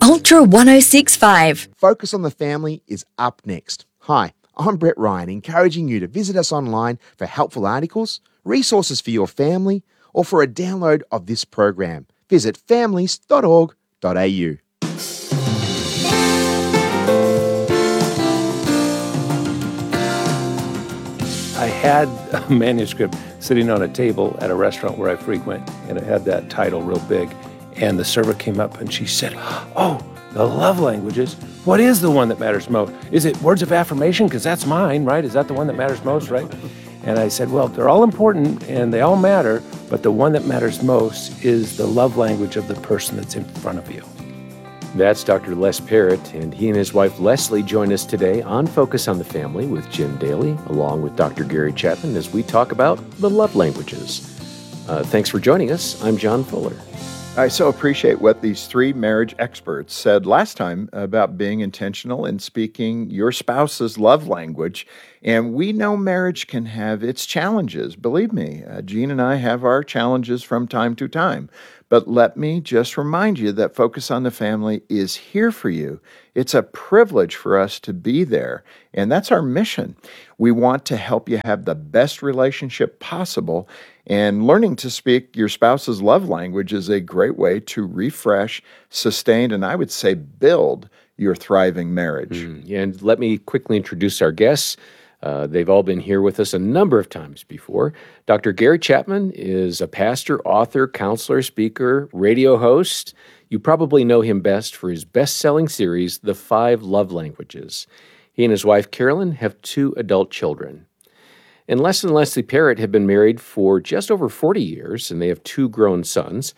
Ultra 1065. Focus on the Family is up next. Hi, I'm Brett Ryan, encouraging you to visit us online for helpful articles, resources for your family, or for a download of this program. Visit families.org.au. I had a manuscript sitting on a table at a restaurant where I frequent, and it had that title real big. And the server came up and she said, "Oh, the love languages. What is the one that matters most? Is it words of affirmation? Because that's mine, right? Is that the one that matters most, right?" And I said, "Well, they're all important and they all matter, but the one that matters most is the love language of the person that's in front of you." That's Dr. Les Parrott, and he and his wife Leslie join us today on Focus on the Family with Jim Daly, along with Dr. Gary Chapman, as we talk about the love languages. Thanks for joining us. I'm John Fuller. I so appreciate what these three marriage experts said last time about being intentional in speaking your spouse's love language. And we know marriage can have its challenges. Believe me, Jean and I have our challenges from time to time. But let me just remind you that Focus on the Family is here for you. It's a privilege for us to be there, and that's our mission. We want to help you have the best relationship possible, and learning to speak your spouse's love language is a great way to refresh, sustain, and I would say build your thriving marriage. And let me quickly introduce our guests. They've all been here with us a number of times before. Dr. Gary Chapman is a pastor, author, counselor, speaker, radio host. You probably know him best for his best-selling series, The 5 Love Languages. He and his wife, Carolyn, have 2 adult children. And Les and Leslie Parrott have been married for just over 40 years, and they have 2 grown sons.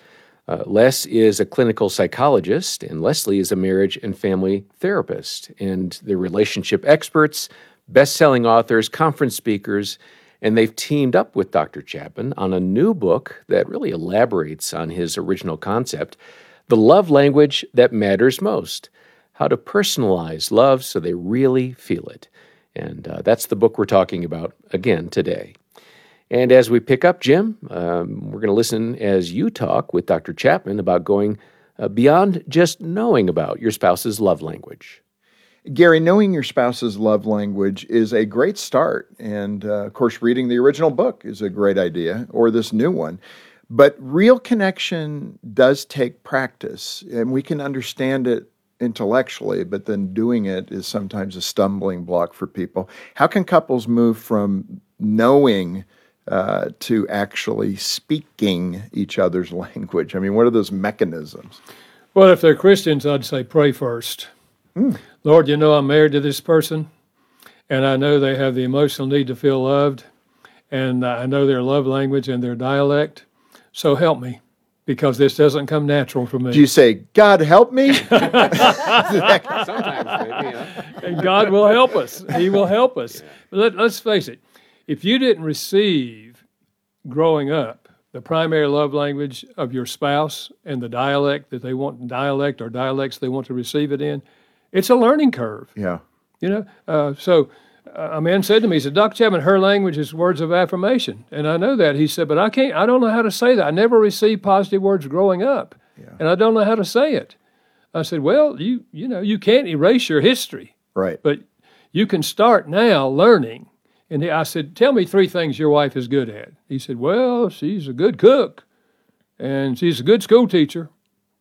Les is a clinical psychologist, and Leslie is a marriage and family therapist. And they're relationship experts, best-selling authors, conference speakers, and they've teamed up with Dr. Chapman on a new book that really elaborates on his original concept, The Love Language That Matters Most, How to Personalize Love So They Really Feel It. And that's the book we're talking about again today. And as we pick up, Jim, we're going to listen as you talk with Dr. Chapman about going beyond just knowing about your spouse's love language. Gary, knowing your spouse's love language is a great start. And, of course, reading the original book is a great idea, or this new one. But real connection does take practice, and we can understand it intellectually, but then doing it is sometimes a stumbling block for people. How can couples move from knowing to actually speaking each other's language? I mean, what are those mechanisms? Well, if they're Christians, I'd say pray first. Lord, you know I'm married to this person, and I know they have the emotional need to feel loved, and I know their love language and their dialect, so help me, because this doesn't come natural for me. Do you say, God, help me? Sometimes, maybe, And God will help us. He will help us. But let's face it, if you didn't receive growing up the primary love language of your spouse and the dialect that they want, dialect or dialects they want to receive it in, it's a learning curve. Yeah. You know, so a man said to me, he said, Dr. Chapman, her language is words of affirmation. And I know that. He said, but I don't know how to say that. I never received positive words growing up, and I don't know how to say it. I said, well, you know, you can't erase your history. Right. But you can start now learning. And I said, tell me 3 things your wife is good at. He said, well, she's a good cook, and she's a good school teacher,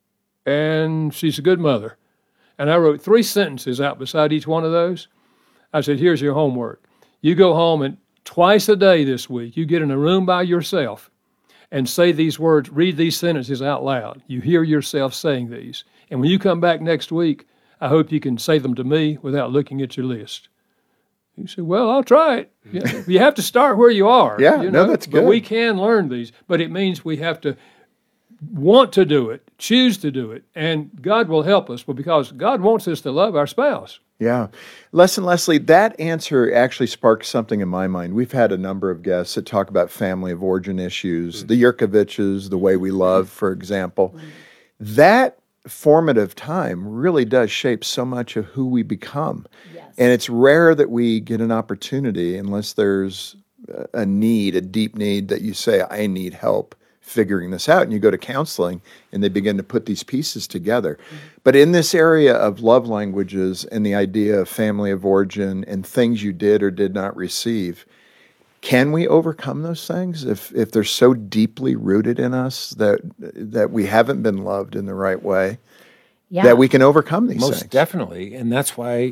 and she's a good mother. And I wrote 3 sentences out beside each one of those. I said, here's your homework. You go home and twice a day this week, you get in a room by yourself and say these words, read these sentences out loud. You hear yourself saying these. And when you come back next week, I hope you can say them to me without looking at your list. He said, well, I'll try it. You have to start where you are. Yeah, you know? no, that's good. But we can learn these. But it means we have to want to do it, choose to do it, and God will help us because God wants us to love our spouse. Yeah. Les and Leslie, that answer actually sparked something in my mind. We've had a number of guests that talk about family of origin issues, the Yurkoviches, The Way We Love, for example. That formative time really does shape so much of who we become. Yes. And it's rare that we get an opportunity unless there's a need, a deep need that you say, I need help figuring this out. And you go to counseling and they begin to put these pieces together. But in this area of love languages and the idea of family of origin and things you did or did not receive, can we overcome those things if they're so deeply rooted in us that we haven't been loved in the right way? Yeah. That we can overcome these things. Most definitely. And that's why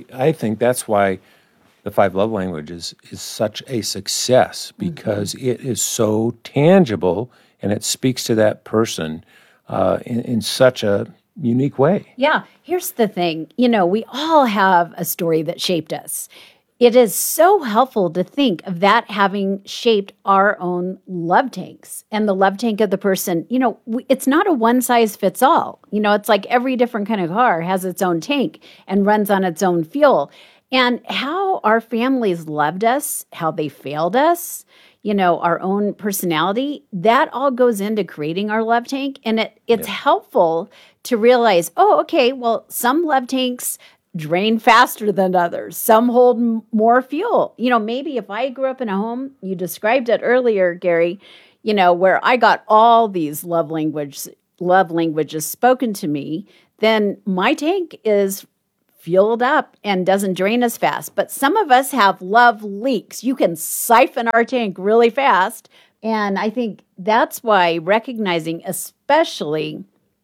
the 5 love languages is such a success, because it is so tangible and it speaks to that person in such a unique way. Yeah. Here's the thing. We all have a story that shaped us. It is so helpful to think of that having shaped our own love tanks and the love tank of the person. It's not a one size fits all. It's like every different kind of car has its own tank and runs on its own fuel. And how our families loved us, how they failed us, our own personality, that all goes into creating our love tank. And it's helpful to realize, some love tanks drain faster than others. Some hold more fuel. Maybe if I grew up in a home, you described it earlier, Gary, where I got all these love languages spoken to me, then my tank is fueled up and doesn't drain as fast. But some of us have love leaks. You can siphon our tank really fast. And I think that's why recognizing, especially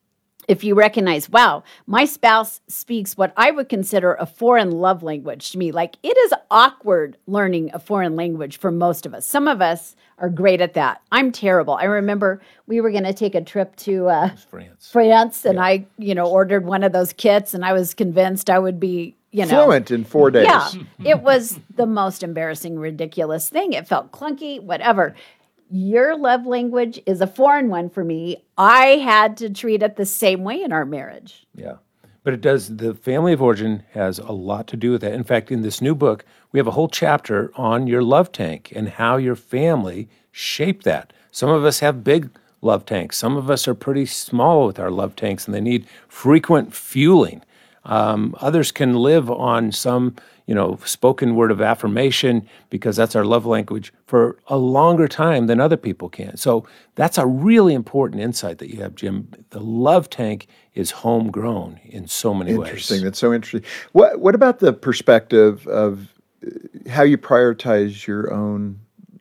if you recognize, wow, my spouse speaks what I would consider a foreign love language to me. Like, it is awkward learning a foreign language for most of us. Some of us are great at that. I'm terrible. I remember we were going to take a trip to France, and I, ordered one of those kits, and I was convinced I would be, fluent in 4 days. Yeah, it was the most embarrassing, ridiculous thing. It felt clunky, whatever. Your love language is a foreign one for me. I had to treat it the same way in our marriage. Yeah. But it does, the family of origin has a lot to do with that. In fact, in this new book, we have a whole chapter on your love tank and how your family shaped that. Some of us have big love tanks. Some of us are pretty small with our love tanks, and they need frequent fueling. Others can live on some, spoken word of affirmation because that's our love language for a longer time than other people can. So that's a really important insight that you have, Jim. The love tank is homegrown in so many ways. Interesting. That's so interesting. What about the perspective of how you prioritize your own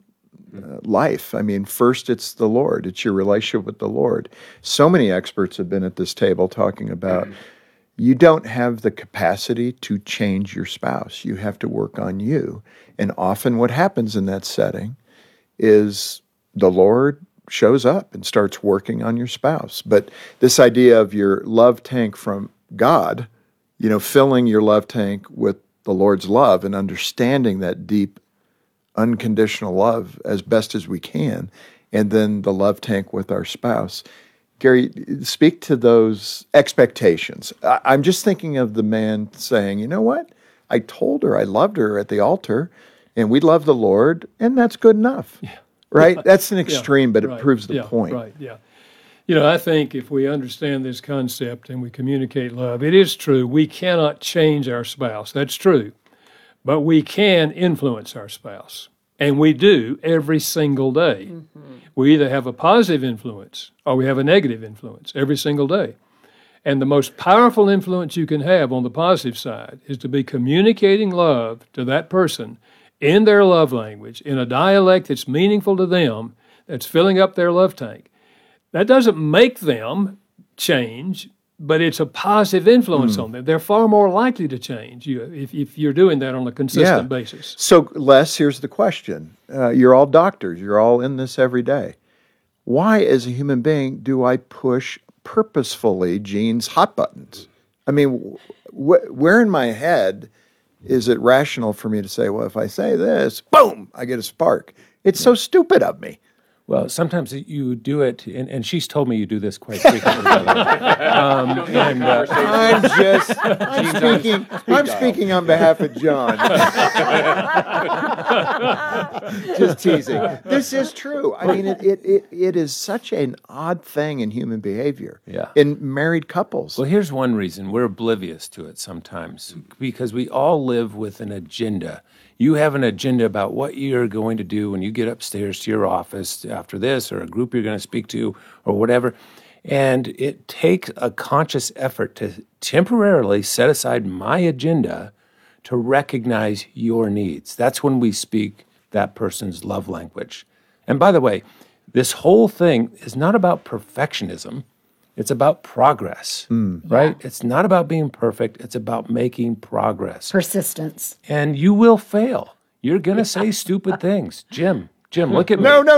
life? I mean, first it's the Lord. It's your relationship with the Lord. So many experts have been at this table talking about you don't have the capacity to change your spouse. You have to work on you. And often what happens in that setting is the Lord shows up and starts working on your spouse. But this idea of your love tank from God, filling your love tank with the Lord's love and understanding that deep, unconditional love as best as we can, and then the love tank with our spouse. Gary, speak to those expectations. I'm just thinking of the man saying, you know what? I told her I loved her at the altar, and we love the Lord, and that's good enough. Yeah. Right? Yeah. That's an extreme, but it proves the point. Right, yeah. I think if we understand this concept and we communicate love, it is true. We cannot change our spouse. That's true. But we can influence our spouse. And we do every single day. Mm-hmm. We either have a positive influence or we have a negative influence every single day. And the most powerful influence you can have on the positive side is to be communicating love to that person in their love language, in a dialect that's meaningful to them, that's filling up their love tank. That doesn't make them change, but it's a positive influence on them. They're far more likely to change if you're doing that on a consistent basis. So, Les, here's the question. You're all doctors. You're all in this every day. Why, as a human being, do I push purposefully Gene's hot buttons? I mean, where in my head is it rational for me to say, well, if I say this, boom, I get a spark? It's so stupid of me. Well, sometimes you do it, and she's told me you do this quite frequently. I'm speaking on behalf of John. Just teasing. This is true. I mean, it is such an odd thing in human behavior. Yeah. In married couples. Well, here's one reason we're oblivious to it sometimes, because we all live with an agenda. You have an agenda about what you're going to do when you get upstairs to your office after this, or a group you're going to speak to, or whatever. And it takes a conscious effort to temporarily set aside my agenda to recognize your needs. That's when we speak that person's love language. And by the way, this whole thing is not about perfectionism. It's about progress, right? Yeah. It's not about being perfect. It's about making progress. Persistence. And you will fail. You're going to say stupid things. Jim, look at me. No.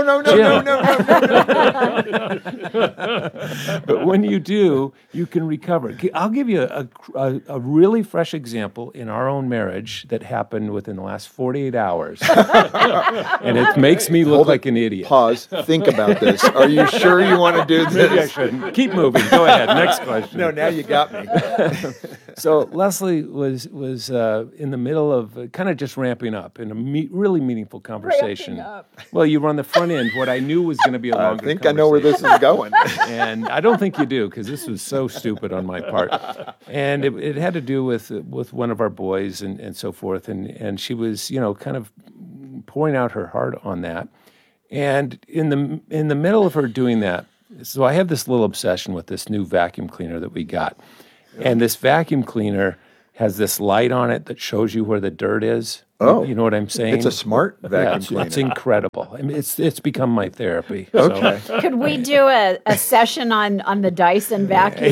But when you do, you can recover. I'll give you a really fresh example in our own marriage that happened within the last 48 hours. And it makes me look like an idiot. Pause. Think about this. Are you sure you want to do this? Maybe I shouldn't. Keep moving. Go ahead. Next question. No, now you got me. So Leslie was in the middle of kind of just ramping up in a really meaningful conversation. Ramping up. Well, you run the front end, what I knew was going to be a longer I think I know where this is going. And I don't think you do, because this was so stupid on my part. And it had to do with one of our boys and so forth. And she was, kind of pouring out her heart on that. And in the middle of her doing that, so I have this little obsession with this new vacuum cleaner that we got. And this vacuum cleaner has this light on it that shows you where the dirt is. Oh. You know what I'm saying? It's a smart vacuum cleaner. It's incredible. I mean, it's become my therapy. Okay. So. Could we do a session on the Dyson vacuum?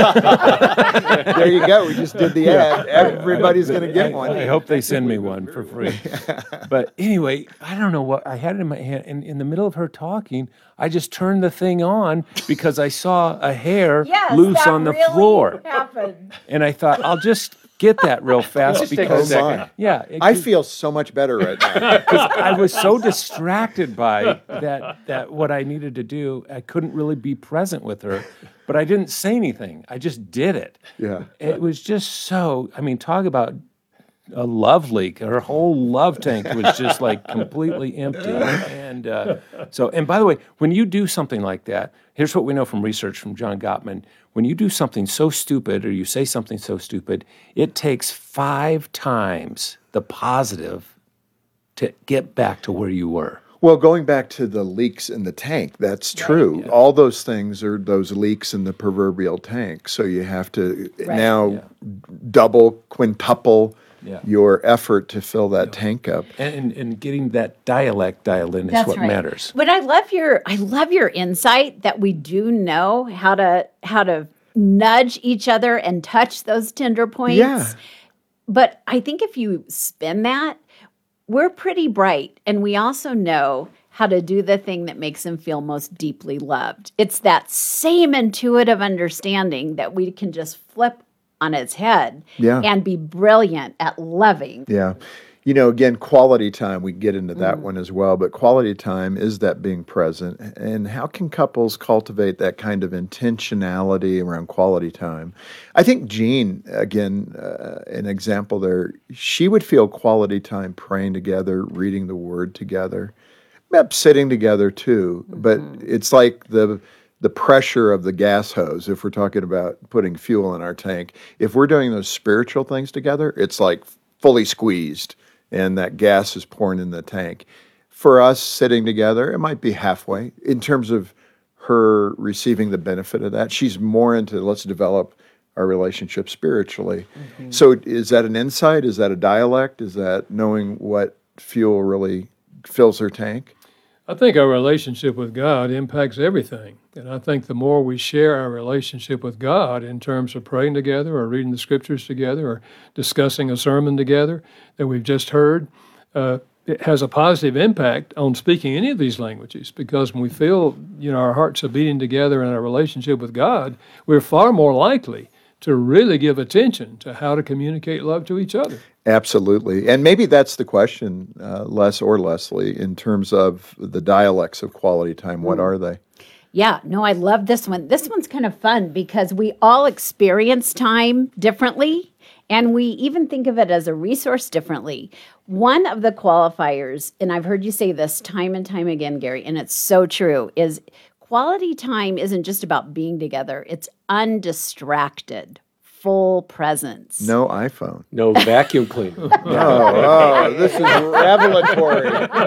Yeah. There you go. We just did the ad. Everybody's going to get one. I hope they send me one for free. But anyway, I don't know what, I had it in my hand, and in the middle of her talking, I just turned the thing on because I saw a hair loose on the floor. Happened. And I thought, I'll just get that real fast because I feel so much better right now. Because I was so distracted by that what I needed to do, I couldn't really be present with her. But I didn't say anything. I just did it. Yeah. It was just so, talk about a love leak. Her whole love tank was just like completely empty. And and by the way, when you do something like that, here's what we know from research from John Gottman. When you do something so stupid or you say something so stupid, it takes 5 times the positive to get back to where you were. Well, going back to the leaks in the tank, that's true. Right, yeah. All those things are those leaks in the proverbial tank. So you have to now double, quintuple your effort to fill that tank up. And getting that dialect dialed in is what matters. But I love your insight that we do know how to nudge each other and touch those tender points. Yeah. But I think if you spin that, we're pretty bright, and we also know how to do the thing that makes them feel most deeply loved. It's that same intuitive understanding that we can just flip on its head and be brilliant at loving. Yeah. Again, quality time, we get into that one as well, but quality time is that being present. And how can couples cultivate that kind of intentionality around quality time? I think Jean, again, an example there, she would feel quality time praying together, reading the Word together, sitting together too. But it's like the pressure of the gas hose, if we're talking about putting fuel in our tank. If we're doing those spiritual things together, it's like fully squeezed, and that gas is pouring in the tank. For us sitting together, it might be halfway in terms of her receiving the benefit of that. She's more into let's develop our relationship spiritually. So is that an insight? Is that a dialect? Is that knowing what fuel really fills her tank? I think our relationship with God impacts everything. And I think the more we share our relationship with God in terms of praying together or reading the scriptures together or discussing a sermon together that we've just heard, it has a positive impact on speaking any of these languages, because when we feel, our hearts are beating together in our relationship with God, we're far more likely to really give attention to how to communicate love to each other. Absolutely. And maybe that's the question, Les or Leslie, in terms of the dialects of quality time. What are they? Yeah, no, I love this one. This one's kind of fun because we all experience time differently, and we even think of it as a resource differently. One of the qualifiers, and I've heard you say this time and time again, Gary, and it's so true, is quality time isn't just about being together. It's undistracted, full presence. No iPhone. No vacuum cleaner. Oh, this is revelatory.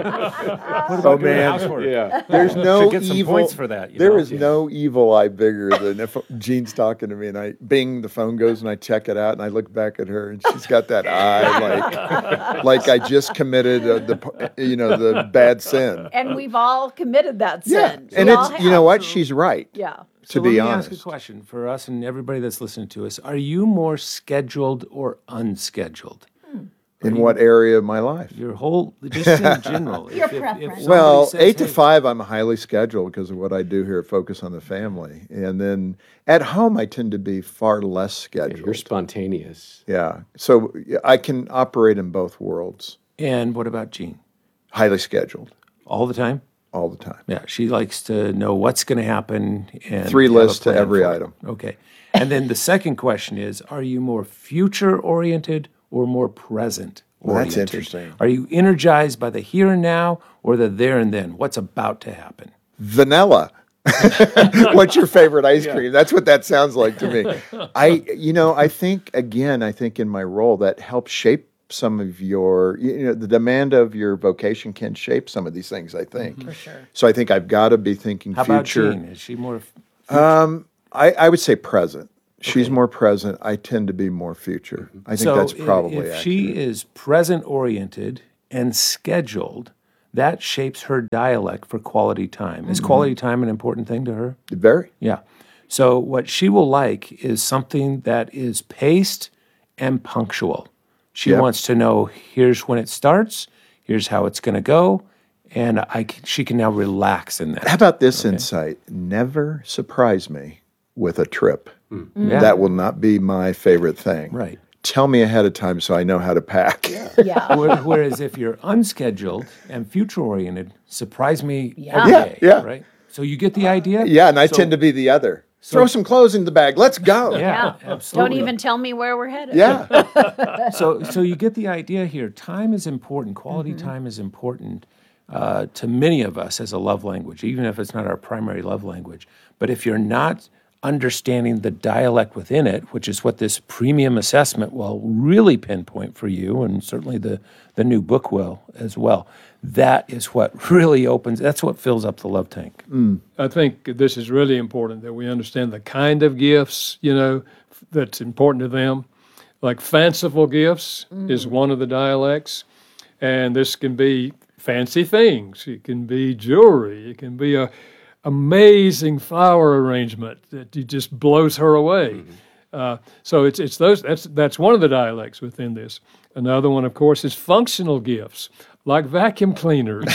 Oh man, Yeah. there's no Should get some evil. points for that. There is no evil eye bigger than if Jean's talking to me and I bing, the phone goes and I check it out and I look back at her and she's got that eye like I just committed the bad sin. And we've all committed that Yeah, sin. and We all it's you know have. what, she's right. Yeah. To let be me honest. ask a question for us and everybody that's listening to us. Are you more scheduled or unscheduled? In what area of my life? Your whole, just in general. Your preference. somebody Well, says, 8 to "Hey, 5, I'm highly scheduled because of what I do here at Focus on the Family. And then at home, I tend to be far less scheduled. You're spontaneous. Yeah. So I can operate in both worlds. And what about Jean? Highly scheduled All the time? all the time. Yeah, she likes to know what's going to happen. And 3 have a lists to plan every for it. item. Okay. And then the second question is, are you more future-oriented or more present-oriented? Well, that's interesting. Are you energized by the here and now or the there and then? What's about to happen? Vanilla. What's your favorite ice cream? That's what that sounds like to me. I think in my role that helps shape some of your, the demand of your vocation can shape some of these things, I think. For sure. So I think I've got to be thinking How about future. Jean? Is she more I would say present. She's more present. I tend to be more future. I think that's probably if accurate. she is present-oriented and scheduled, that shapes her dialect for quality time. Is quality time an important thing to her? Very. Yeah. So what she will like is something that is paced and punctual. She Yep. wants to know, here's when it starts, here's how it's going to go, and she can now relax in that. How about this insight? Never surprise me with a trip. Yeah. That will not be my favorite thing. Right. Tell me ahead of time so I know how to pack. Yeah. Whereas if you're unscheduled and future-oriented, surprise me Yeah. every Yeah, day, yeah. right? So you get the idea? Yeah, and I tend to be the other. Throw some clothes in the bag. Let's go. Yeah, Yeah. absolutely. Don't even tell me where we're headed. Yeah. So you get the idea here. Time is important. Quality time is important to many of us as a love language, even if it's not our primary love language. But if you're not understanding the dialect within it, which is what this premium assessment will really pinpoint for you, and certainly the new book will as well, that is what really that's what fills up the love tank. I think this is really important that we understand the kind of gifts, that's important to them. Like fanciful gifts is one of the dialects, and this can be fancy things. It can be jewelry. It can be a amazing flower arrangement that just blows her away. So it's those. That's one of the dialects within this. Another one, of course, is functional gifts, like vacuum cleaners.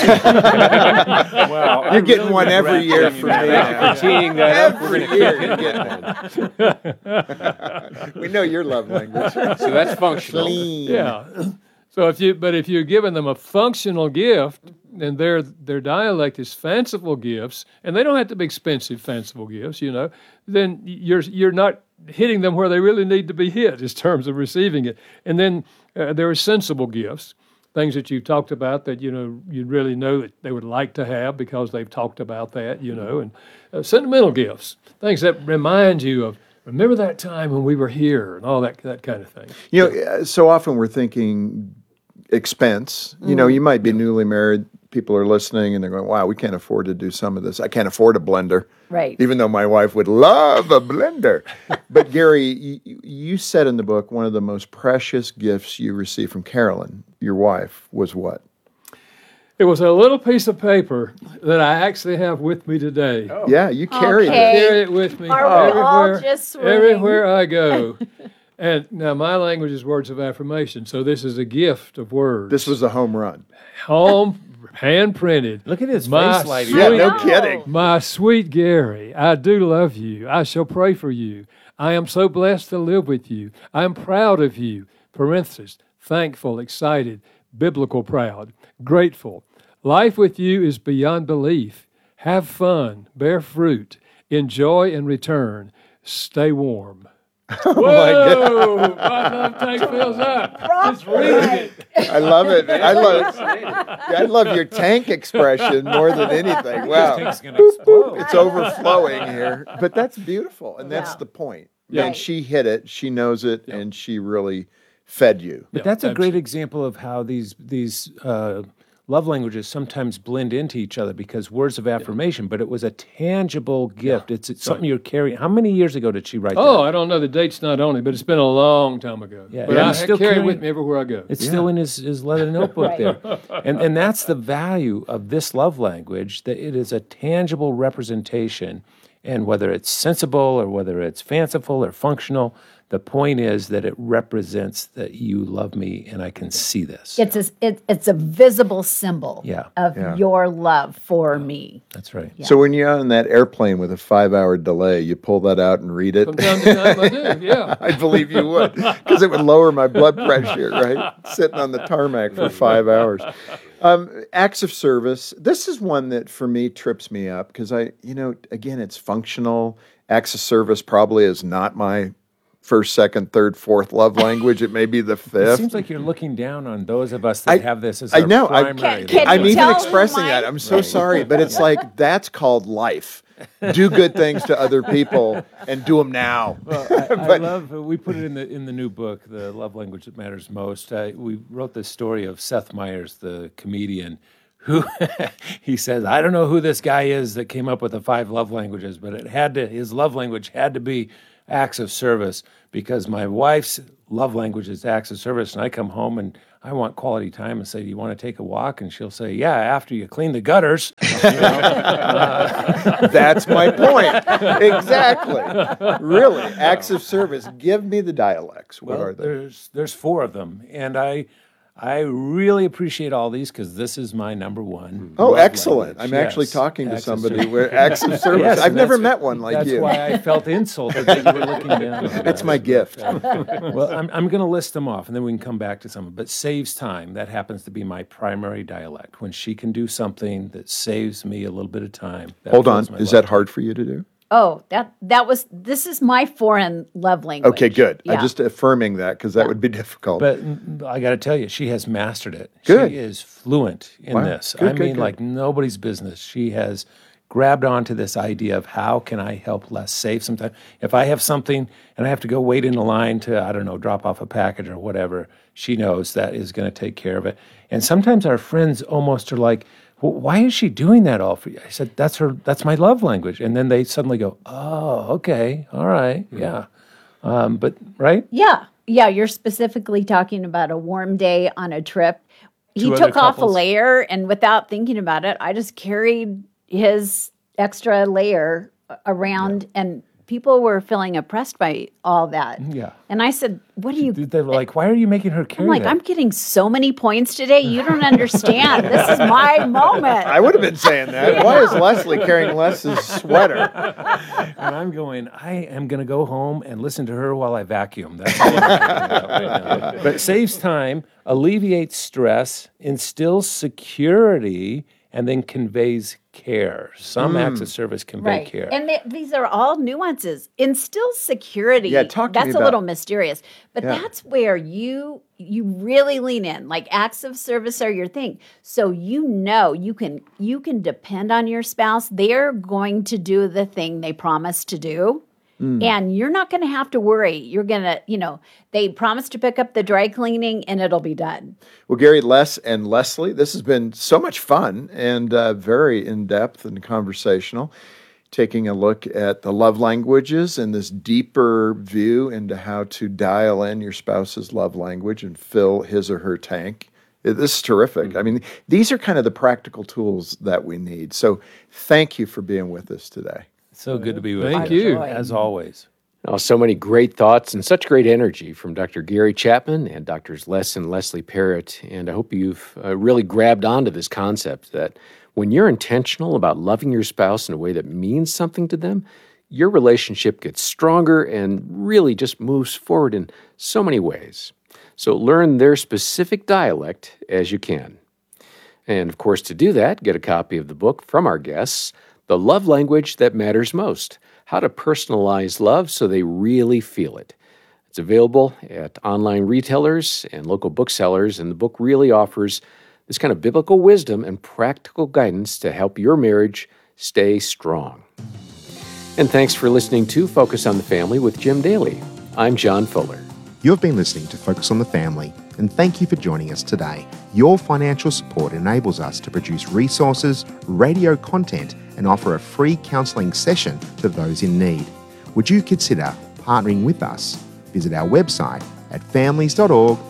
Wow, You're getting one every year from me now. Teeing that up. Every year you're getting one. We know your love language. So that's functional. Clean. Yeah. So if you're giving them a functional gift, and their dialect is fanciful gifts, and they don't have to be expensive fanciful gifts, then you're not hitting them where they really need to be hit in terms of receiving it. And then there are sensible gifts, things that you've talked about that you really know that they would like to have because they've talked about that, and sentimental gifts, things that remind you of. Remember that time when we were here and all that kind of thing. So often we're thinking expense. You might be newly married. People are listening and they're going, wow, we can't afford to do some of this. I can't afford a blender. Right. Even though my wife would love a blender. But Gary, you said in the book one of the most precious gifts you received from Carolyn, your wife, was what? It was a little piece of paper that I actually have with me today. Yeah, you carried Okay. it. Carry it with me Are we all just swooning? everywhere I go. And now my language is words of affirmation, so this is a gift of words. This was a home run. Home, hand printed. Look at his My face lighting Yeah, up. no know. kidding. My sweet Gary, I do love you. I shall pray for you. I am so blessed to live with you. I am proud of you. Parenthesis, thankful, excited, biblical proud, grateful. Life with you is beyond belief. Have fun, bear fruit, enjoy and return. Stay warm. Whoa! My love tank fills up. Just reading it. I love it. I love your tank expression more than anything. Wow. Tank's gonna explode. It's overflowing here. But that's beautiful, and that's Yeah. the point. and she hit it, she knows it, and she really fed you. But that's a great example of how these love languages sometimes blend into each other because words of affirmation, but it was a tangible gift. It's something you're carrying. How many years ago did she write that? Oh, I don't know. The date's not on it, but it's been a long time ago. Yeah, but and I he's still carry it carrying with me everywhere I go. It's still in his leather notebook there. And that's the value of this love language, that it is a tangible representation. And whether it's sensible or whether it's fanciful or functional, the point is that it represents that you love me and I can see this. It's a visible symbol of your love for me. That's right. So when you're on that airplane with a 5-hour delay, you pull that out and read it? From time to time I do, yeah. I believe you would, because it would lower my blood pressure, right? Sitting on the tarmac for 5 hours. Acts of service. This is one that for me trips me up because again, it's functional. Acts of service probably is not my first, second, third, fourth love language. It may be the fifth. It seems like you're looking down on those of us that have this as our primary. I'm even expressing that. I'm so sorry, but it's like that's called life. Do good things to other people and do them now. Well, I love. We put it in the new book, The Love Language That Matters Most. We wrote this story of Seth Meyers, the comedian, who he says, I don't know who this guy is that came up with the 5 love languages, but his love language had to be acts of service because my wife's love language is acts of service, and I come home and I want quality time and say, do you want to take a walk? And she'll say, yeah, after you clean the gutters. That's my point. Exactly. Really, acts of service. Give me the dialects. What are they? There's 4 of them, and I really appreciate all these because this is my number one. Oh, excellent. I'm actually talking to somebody where acts of service. Yes, I've never met one like you. That's why I felt insulted that you were looking down. That's my gift. Well, I'm going to list them off, and then we can come back to some. But saves time, that happens to be my primary dialect. When she can do something that saves me a little bit of time. Hold on. Is that hard for you to do? Oh, this is my foreign love language. Okay, good. Yeah. I'm just affirming that because that would be difficult. But I got to tell you, she has mastered it. Good. She is fluent in this. Good. Like nobody's business. She has grabbed onto this idea of how can I help less save some time. If I have something and I have to go wait in a line to, I don't know, drop off a package or whatever, she knows that is going to take care of it. And sometimes our friends almost are like, well, why is she doing that all for you? I said, that's my love language. And then they suddenly go, oh, okay, all right, yeah. But, right? Yeah, you're specifically talking about a warm day on a trip. He Two took other off a couples. layer, and without thinking about it, I just carried his extra layer around, and people were feeling oppressed by all that. Yeah. And I said, what do you... They're like, why are you making her carry I'm like, that? I'm getting so many points today. You don't understand. This is my moment. I would have been saying that. Why is Leslie carrying Les's sweater? And I'm going, I am going to go home and listen to her while I vacuum. That's all I'm thinking about right now. But it saves time, alleviates stress, instills security, and then conveys care. Some acts of service convey care. And these are all nuances. Instill security. Yeah, talk to me That's about- a little mysterious, but Yeah. that's where you really lean in. Like acts of service are your thing. So you can depend on your spouse. They're going to do the thing they promised to do. And you're not going to have to worry. You're going to, they promised to pick up the dry cleaning and it'll be done. Well, Gary, Les, and Leslie, this has been so much fun and very in-depth and conversational, taking a look at the love languages and this deeper view into how to dial in your spouse's love language and fill his or her tank. This is terrific. I mean, these are kind of the practical tools that we need. So thank you for being with us today. So good to be with Thank you. you. As always. Oh, so many great thoughts and such great energy from Dr. Gary Chapman and Drs. Les and Leslie Parrott. And I hope you've really grabbed onto this concept that when you're intentional about loving your spouse in a way that means something to them, your relationship gets stronger and really just moves forward in so many ways. So learn their specific dialect as you can. And of course, to do that, get a copy of the book from our guests, The Love Language That Matters Most, How to Personalize Love So They Really Feel It. It's available at online retailers and local booksellers, and the book really offers this kind of biblical wisdom and practical guidance to help your marriage stay strong. And thanks for listening to Focus on the Family with Jim Daly. I'm John Fuller. You have been listening to Focus on the Family, and thank you for joining us today. Your financial support enables us to produce resources, radio content, and offer a free counselling session to those in need. Would you consider partnering with us? Visit our website at families.org.au.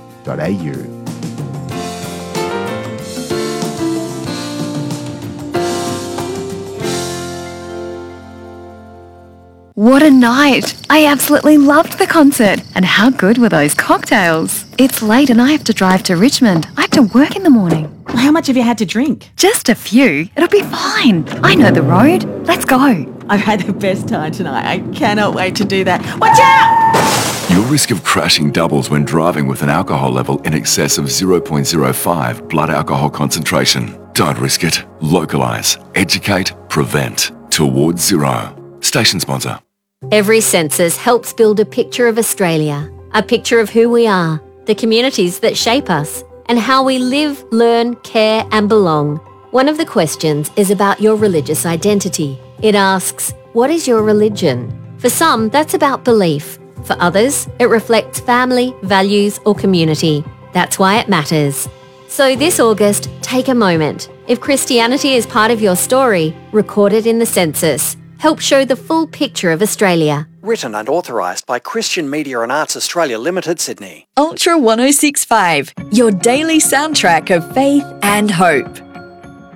What a night! I absolutely loved the concert. And how good were those cocktails? It's late and I have to drive to Richmond. I have to work in the morning. How much have you had to drink? Just a few. It'll be fine. I know the road. Let's go. I've had the best time tonight. I cannot wait to do that. Watch out! Your risk of crashing doubles when driving with an alcohol level in excess of 0.05 blood alcohol concentration. Don't risk it. Localise, educate, prevent. Towards zero. Station sponsor. Every census helps build a picture of Australia, a picture of who we are, the communities that shape us, and how we live, learn, care, and belong. One of the questions is about your religious identity. It asks, what is your religion? For some, that's about belief. For others, it reflects family, values, or community. That's why it matters. So this August, take a moment. If Christianity is part of your story, record it in the census. Help show the full picture of Australia. Written and authorised by Christian Media and Arts Australia Limited, Sydney. Ultra 1065, your daily soundtrack of faith and hope.